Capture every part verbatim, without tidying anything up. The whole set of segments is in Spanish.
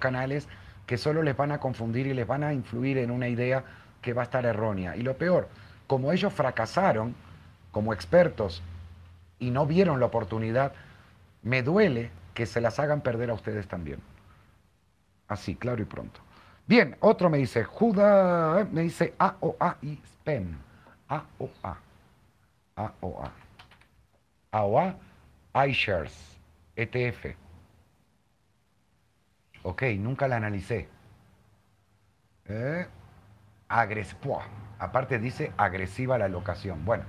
canales que solo les van a confundir y les van a influir en una idea que va a estar errónea. Y lo peor, como ellos fracasaron como expertos y no vieron la oportunidad, me duele que se las hagan perder a ustedes también. Así, claro y pronto. Bien, otro me dice, Juda, me dice A O A y Spam. A O A. A O A. A O A, iShares, E T F. Ok, nunca la analicé. Eh, agres Puah. Aparte dice agresiva la locación. Bueno.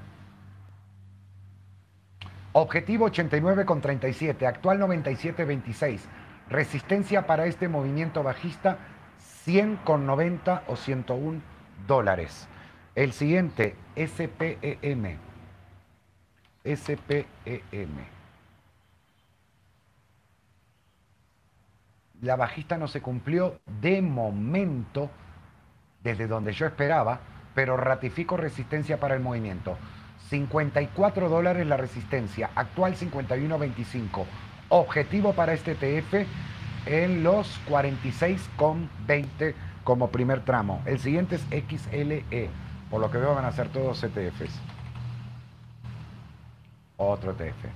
Objetivo ochenta y nueve con treinta y siete, actual noventa y siete veintiséis. Resistencia para este movimiento bajista cien con noventa o ciento uno dólares. El siguiente, S P E M. S P E M. La bajista no se cumplió de momento desde donde yo esperaba, pero ratifico resistencia para el movimiento. cincuenta y cuatro dólares la resistencia, actual cincuenta y uno veinticinco. Objetivo para este T F en los cuarenta y seis con veinte como primer tramo. El siguiente es X L E. Por lo que veo van a ser todos E T Fs. Otro E T F.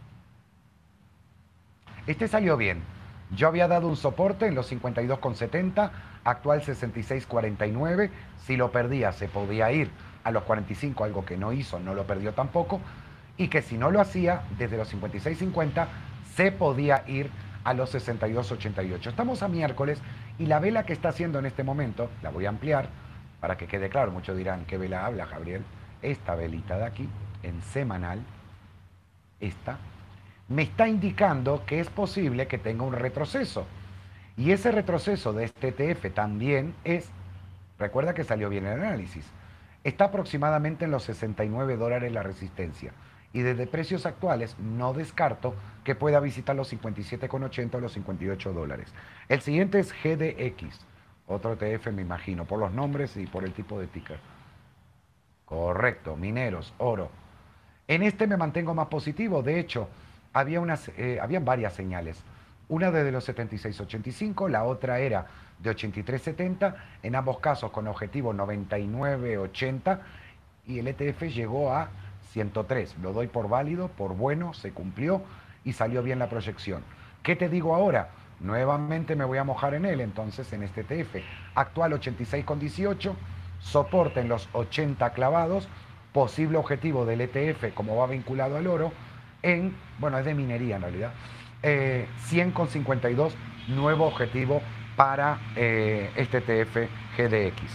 Este salió bien. Yo había dado un soporte en los cincuenta y dos con setenta, actual sesenta y seis cuarenta y nueve. Si lo perdía se podía ir a los cuarenta y cinco, algo que no hizo, no lo perdió tampoco. Y que si no lo hacía, desde los cincuenta y seis cincuenta se podía ir a los sesenta y dos ochenta y ocho. Estamos a miércoles y la vela que está haciendo en este momento, la voy a ampliar para que quede claro. Muchos dirán, ¿qué vela habla, Gabriel? Esta velita de aquí, en semanal, esta, me está indicando que es posible que tenga un retroceso. Y ese retroceso de este E T F también es, recuerda que salió bien el análisis, está aproximadamente en los sesenta y nueve dólares la resistencia. Y desde precios actuales no descarto que pueda visitar los cincuenta y siete con ochenta o los cincuenta y ocho dólares. El siguiente es G D X, otro E T F me imagino, por los nombres y por el tipo de ticker. Correcto, mineros, oro. En este me mantengo más positivo, de hecho, había unas, eh, habían varias señales. Una desde los setenta y seis ochenta y cinco, la otra era de ochenta y tres setenta, en ambos casos con objetivo noventa y nueve ochenta, y el E T F llegó a ciento tres. Lo doy por válido, por bueno, se cumplió y salió bien la proyección. ¿Qué te digo ahora? Nuevamente me voy a mojar en él, entonces en este E T F. Actual ochenta y seis con dieciocho, soporte en los ochenta clavados, posible objetivo del E T F, como va vinculado al oro, en, bueno, es de minería en realidad, eh, cien con cincuenta y dos, nuevo objetivo para eh, este E T F G D X.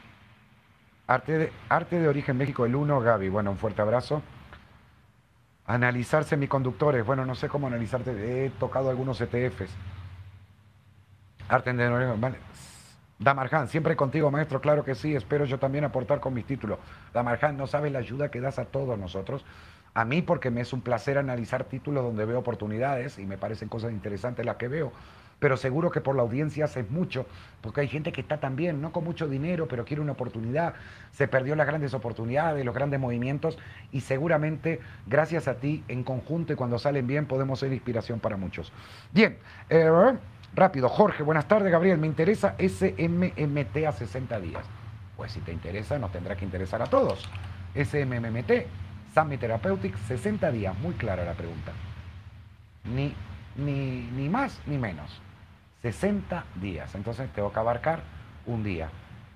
Arte de, Arte de Origen México, el uno, Gaby, bueno, un fuerte abrazo. Analizar semiconductores, bueno, no sé cómo analizarte, he tocado algunos E T Fs. Arte de Origen, vale. Damarjan, siempre contigo, maestro, claro que sí, espero yo también aportar con mis títulos. Damarjan, no sabes la ayuda que das a todos nosotros. A mí porque me es un placer analizar títulos donde veo oportunidades y me parecen cosas interesantes las que veo, pero seguro que por la audiencia haces mucho, porque hay gente que está también, no con mucho dinero, pero quiere una oportunidad, se perdió las grandes oportunidades, los grandes movimientos, y seguramente gracias a ti, en conjunto y cuando salen bien, podemos ser inspiración para muchos. Bien, eh, rápido, Jorge, buenas tardes, Gabriel, me interesa S M M T a sesenta días. Pues si te interesa, nos tendrá que interesar a todos. S M M T, Summit Therapeutics, sesenta días, muy clara la pregunta. Ni, ni, ni más ni menos. sesenta días, entonces tengo que abarcar un día.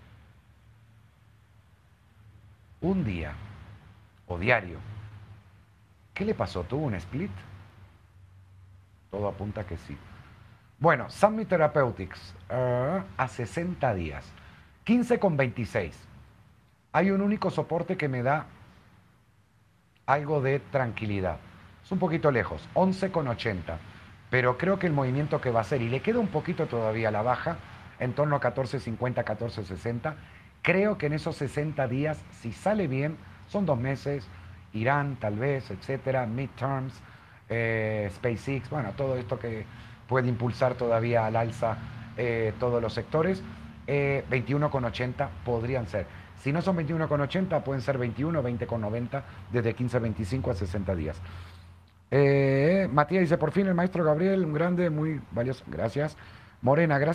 Un día. O diario. ¿Qué le pasó? ¿Tuvo un split? Todo apunta que sí. Bueno, Summit Therapeutics uh, a sesenta días. quince con veintiséis. Hay un único soporte que me da algo de tranquilidad. Es un poquito lejos, once con ochenta. Pero creo que el movimiento que va a hacer, y le queda un poquito todavía a la baja, en torno a catorce cincuenta, catorce sesenta, creo que en esos sesenta días, si sale bien, son dos meses, Irán tal vez, etcétera, midterms, eh, SpaceX, bueno, todo esto que puede impulsar todavía al alza eh, todos los sectores, eh, veintiuno con ochenta podrían ser. Si no son veintiuno con ochenta, pueden ser veintiuno, veinte con noventa, desde quince veinticinco a sesenta días. Eh, Matías dice, por fin el maestro Gabriel, un grande, muy valioso. Gracias. Morena, gracias.